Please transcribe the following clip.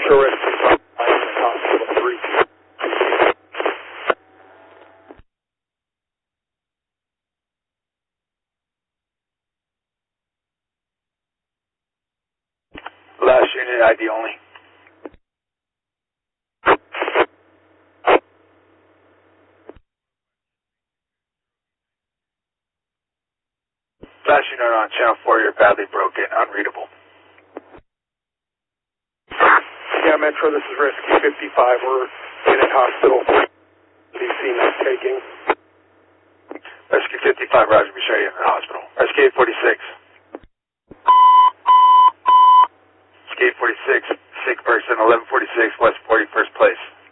Sure, Rescue 5 in Hospital 3. Last unit ID only. Last unit on channel 4, you're badly broken, unreadable. Yeah, Metro, this is Rescue 55. We're in at Hospital 3. DC not taking. Rescue 55, Roger, be sure you're in the hospital. Rescue 846. Rescue 846, sick person, 1146 West 41st Place.